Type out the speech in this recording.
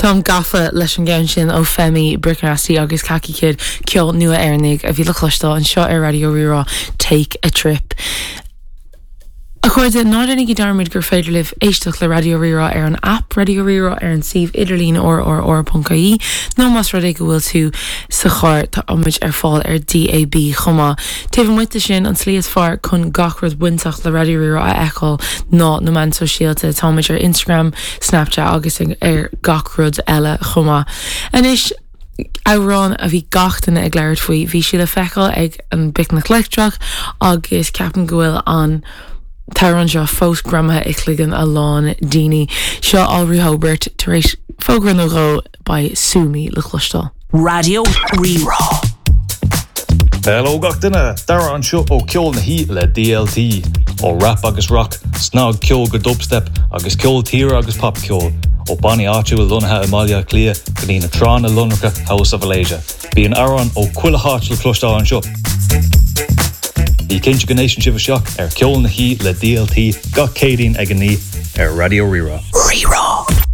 Tá gafa leis an gceann sin ó Femi Brickenasty agus Khaki Kid ceol nua airnig a bhí le chlostal an seo ar Radio Rira Take a Trip. A chuirde nádanig I darmid gur féidir libh éisteach le Radio Rira ar an app Radio Rira ar an sih idirlín or.caí nó mas rud go bhfuil tú sa cháir tá amid ar fáil ar DAB chumá. Taobh muite sin an slíos far chun gachrad buintach le Radio Rira a eáil ná na man sosiálta táid ar Instagram, Snapchat agus ar gachrad eile chumá. Anis Árán a bhí gachtainna ag leir faoi bhí si le feicáil ag an bicnach leictrach agus ceapan go bhfuil an Taran seo fós gramha icligan a lán daoine seo Alry Hobart tar éis fógran ó ró by Sumi le chlostal. Radio Rira. Hello gachtainna, dara an seo ó ceol na hí le DLT ó rap agus rock, snog ceol go dubstep agus ceol tír agus pop ceol ó Bonnie Archer will lunathe Amalia Clia go dtína trán a lunracha House of Malaysia. Bí an Aaron ó cuile háit le chlostal an seo. Bhí cinse go nation sibh seach ar ceol na hí le DLT ga cédín ag an ní ar Radio Rira. Rira.